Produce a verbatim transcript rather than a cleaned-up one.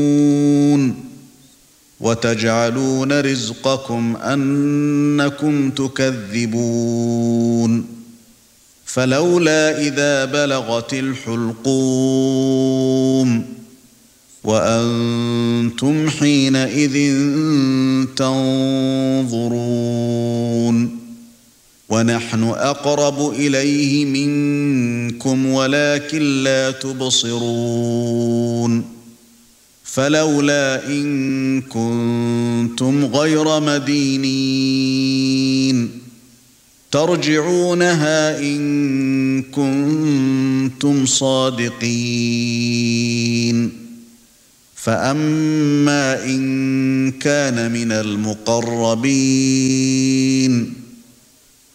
وتجعلون رزقكم أنكم تكذبون فلولا إذا بلغت الحلقوم وأنتم حينئذ تنظرون ونحن أقرب إليه منكم ولكن لا تبصرون فلولا إن كنتم غير مدينين ترجعونها إن كنتم صادقين فأما إن كان من المقربين